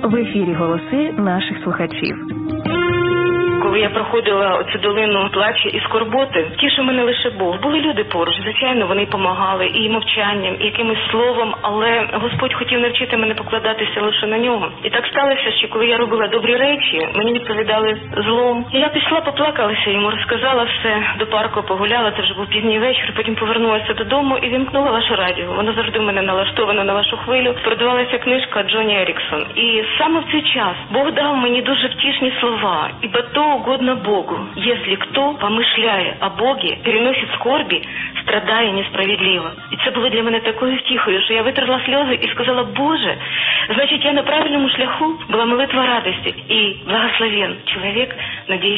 В ефірі голоси наших слухачів. Коли я проходила оцю долину плачу і скорботи, тішив мене лише Бог. Були люди поруч, звичайно, вони допомагали і мовчанням, і якимось словом, але Господь хотів навчити мене покладатися лише на нього. І так сталося, що коли я робила добрі речі, мені відповідали злом. І я пішла, поплакалася йому, розказала все, до парку погуляла, це вже був пізній вечір, потім повернулася додому і вімкнула ваше радіо. Воно завжди в мене налаштовано на вашу хвилю. Продавалася книжка Джоні Еріксон. І саме в цей час Бог дав мені дуже втішні слова. «Ибо то угодно Богу, если кто, помышляя о Боге, переносит скорби, страдая несправедливо». І це було для мене такою втіхою, що я витерла сльози і сказала: Боже, значить я на правильному шляху. Була молитва радості. І благословен чоловік, надіючись